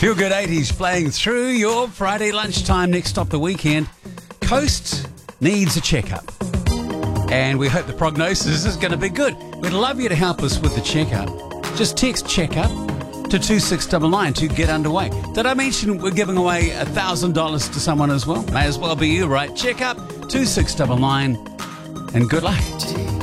Feel Good 80s playing through your Friday lunchtime. Next stop the weekend. Coast needs a checkup. And we hope the prognosis is going to be good. We'd love you to help us with the checkup. Just text checkup to 2699 to get underway. Did I mention we're giving away $1,000 to someone as well? May as well be you, right? Checkup 2699 and good luck.